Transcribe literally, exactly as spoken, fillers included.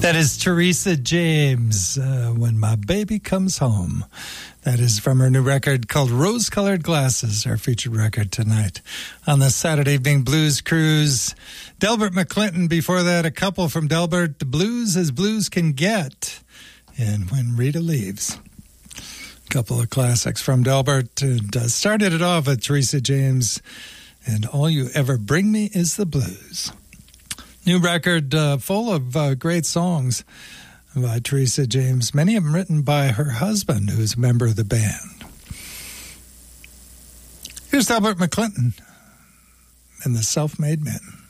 That is Teresa James, uh, When My Baby Comes Home. That is from her new record called Rose Colored Glasses, our featured record tonight on the Saturday Evening Blues Cruise. Delbert McClinton, before that, a couple from Delbert, The Blues as Blues Can Get, and When Rita Leaves. A couple of classics from Delbert. And, uh, started it off with Teresa James, and All You Ever Bring Me Is the Blues. New record uh, full of uh, great songs by Teresa James, many of them written by her husband, who's a member of the band. Here's Delbert McClinton and the Self-Made Men.